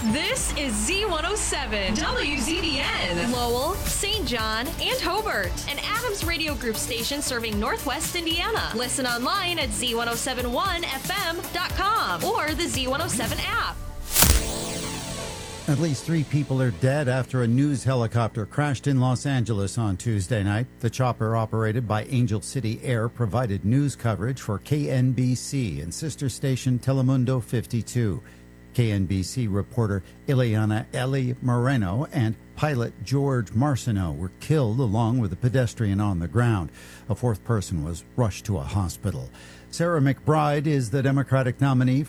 This is Z107, WZDN, Lowell, St. John, and Hobart, an Adams Radio Group station serving Northwest Indiana. Listen online at z1071fm.com or the Z107 app. At least 3 people are dead after a news helicopter crashed in Los Angeles on Tuesday night. The chopper, operated by Angel City Air, provided news coverage for KNBC and sister station Telemundo 52. KNBC reporter Ileana Eli Moreno and pilot George Marcineau were killed along with a pedestrian on the ground. A 4th person was rushed to a hospital. Sarah McBride is the Democratic nominee